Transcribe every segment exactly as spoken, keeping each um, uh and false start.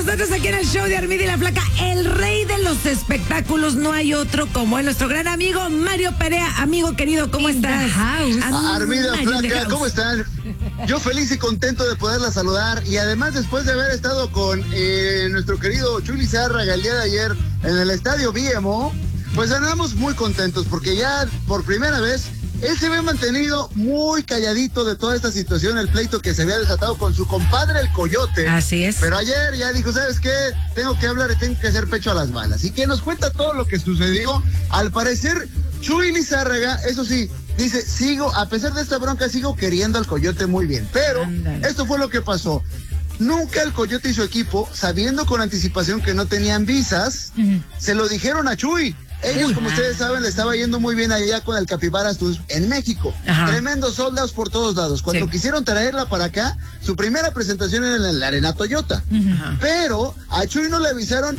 Nosotros aquí en el show de Armida y la Flaca, el rey de los espectáculos, no hay otro como él, nuestro gran amigo Mario Perea. Amigo querido, ¿cómo estás? Armida, Flaca, ¿cómo están? Yo feliz y contento de poderla saludar, y además después de haber estado con eh, nuestro querido Chuy Lizárraga el día de ayer en el estadio V M O, pues andamos muy contentos porque ya por primera vez él se había mantenido muy calladito de toda esta situación, el pleito que se había desatado con su compadre el Coyote. Así es. Pero ayer ya dijo, ¿sabes qué? Tengo que hablar y tengo que hacer pecho a las balas. Y que nos cuenta todo lo que sucedió. Al parecer, Chuy Lizárraga, eso sí, dice, sigo, a pesar de esta bronca, sigo queriendo al Coyote muy bien. Pero Andale. Esto fue lo que pasó. Nunca el Coyote y su equipo, sabiendo con anticipación que no tenían visas, uh-huh. se lo dijeron a Chuy. Ellos, como ustedes saben, le estaba yendo muy bien allá con el Capibaras Tours en México. Ajá. Tremendos soldados por todos lados. Cuando sí. quisieron traerla para acá, su primera presentación era en la Arena Toyota. Ajá. Pero a Chuy no le avisaron.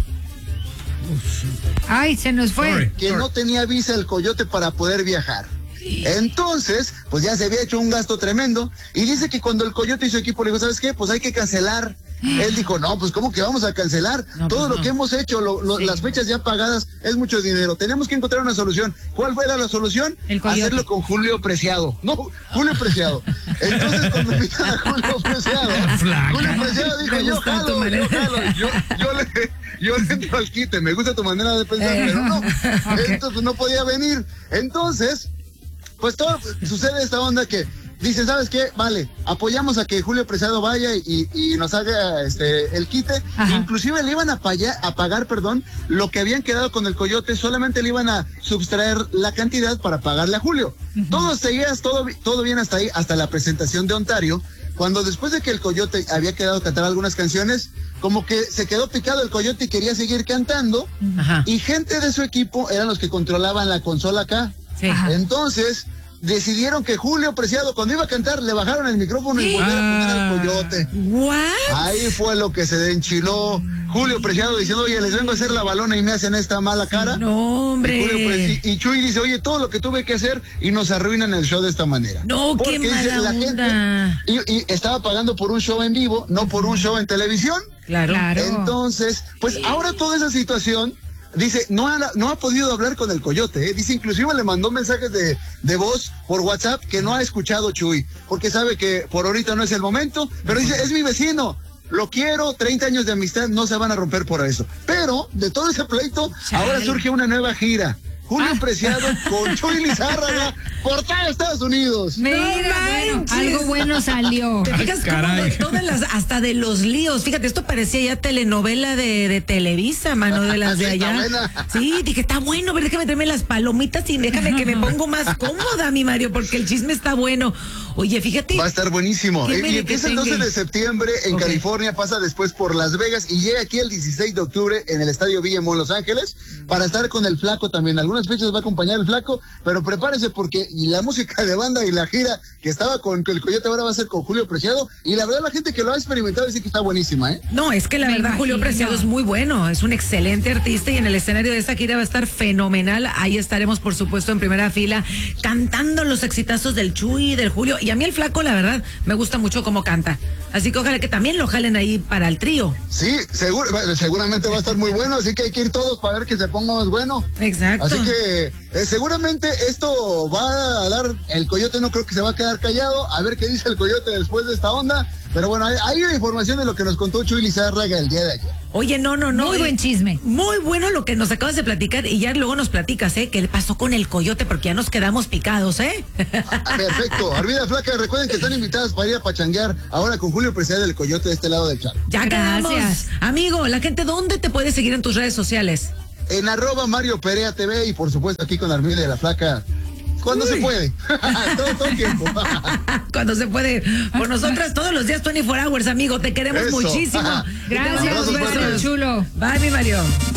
Ay, se nos fue. Que no tenía visa el Coyote para poder viajar. Entonces, pues ya se había hecho un gasto tremendo. Y dice que cuando el Coyote y su equipo le dijo, ¿sabes qué? Pues hay que cancelar. Él dijo, no, pues ¿cómo que vamos a cancelar? No, Todo pues lo no. que hemos hecho, lo, lo, sí. las fechas ya pagadas, es mucho dinero. Tenemos que encontrar una solución. ¿Cuál fue la solución? Hacerlo con Julio Preciado. No, Julio Preciado. Entonces, cuando invitan a Julio Preciado, Julio Preciado dijo, yo jalo, yo jalo, yo, yo le... Yo le entro al quite, me gusta tu manera de pensar, eh, pero no. Okay. Entonces no podía venir. Entonces, pues todo sucede esta onda que dice, ¿sabes qué? Vale, apoyamos a que Julio Preciado vaya y, y nos haga este el quite. Ajá. Inclusive le iban a, paya, a pagar, perdón, lo que habían quedado con el Coyote, solamente le iban a subtraer la cantidad para pagarle a Julio. Uh-huh. Todo seguía, todo, todo bien hasta ahí, hasta la presentación de Ontario, cuando después de que el Coyote había quedado a cantar algunas canciones, como que se quedó picado el Coyote y quería seguir cantando. Ajá. Y gente de su equipo eran los que controlaban la consola acá. Sí. Entonces decidieron que Julio Preciado, cuando iba a cantar, le bajaron el micrófono y volvieron ah. a poner al Coyote. ¿What? Ahí fue lo que se enchiló Julio Preciado diciendo, oye, les vengo a hacer la balona y me hacen esta mala cara. No, hombre. Y, Julio Preci- y Chuy dice, oye, todo lo que tuve que hacer y nos arruinan el show de esta manera. No, porque qué mala dice, la onda. Gente, y, y estaba pagando por un show en vivo, no por un show en televisión. Claro. Entonces, pues sí. ahora toda esa situación, dice, no ha, no ha podido hablar con el Coyote, ¿eh? Dice, inclusive le mandó mensajes de, de voz por WhatsApp que no ha escuchado Chuy, porque sabe que por ahorita no es el momento, pero dice, es mi vecino, lo quiero, treinta años de amistad no se van a romper por eso. Pero, de todo ese pleito, Chale. ahora surge una nueva gira. Julio ah. Preciado con Chuy Lizárraga por todo Estados Unidos. Mira, no bueno, algo bueno salió. ¿Te fijas cómo de todas las, hasta de los líos? Fíjate, esto parecía ya telenovela de, de Televisa, mano, de las de allá. Sí, dije, está bueno, pero déjame traerme las palomitas y déjame que me pongo más cómoda, mi Mario, porque el chisme está bueno. Oye, fíjate. Va a estar buenísimo. Y, y empieza el doce de septiembre en okay. California, pasa después por Las Vegas y llega aquí el dieciséis de octubre en el estadio V M O en Los Ángeles para estar con el Flaco también. Algunas fechas va a acompañar el Flaco, pero prepárese porque y la música de banda y la gira que estaba con el Coyote ahora va a ser con Julio Preciado, y la verdad la gente que lo ha experimentado dice que está buenísima, ¿eh? No, es que la Me verdad imagino. Julio Preciado es muy bueno, es un excelente artista y en el escenario de esta gira va a estar fenomenal. Ahí estaremos, por supuesto, en primera fila cantando los exitazos del Chuy, del Julio, y a mí el Flaco, la verdad, me gusta mucho cómo canta. Así que ojalá que también lo jalen ahí para el trío. Sí, seguro, seguramente va a estar muy bueno, así que hay que ir todos para ver que se ponga más bueno. Exacto. Así que eh, seguramente esto va a dar, el Coyote no creo que se va a quedar callado, a ver qué dice el Coyote después de esta onda. Pero bueno, hay, hay una información de lo que nos contó Chuy Lizárraga el día de ayer. Oye, no, no, no. Muy buen chisme. Muy bueno lo que nos acabas de platicar y ya luego nos platicas, ¿eh? ¿Qué le pasó con el Coyote? Porque ya nos quedamos picados, ¿eh? Ah, perfecto. Armida, Flaca, recuerden que están invitadas para ir a pachanguear ahora con Julio Preciado del Coyote de este lado del chat. Ya quedamos. Gracias. Amigo, la gente, ¿dónde te puede seguir en tus redes sociales? En arroba Mario Perea T V y por supuesto aquí con Armida y la Flaca. Cuando Uy. se puede. todo, todo el tiempo. Cuando se puede. Por nosotras todos los días veinticuatro hours, amigo. Te queremos Eso. muchísimo. Gracias, besos, chulo. Bye, mi Mario.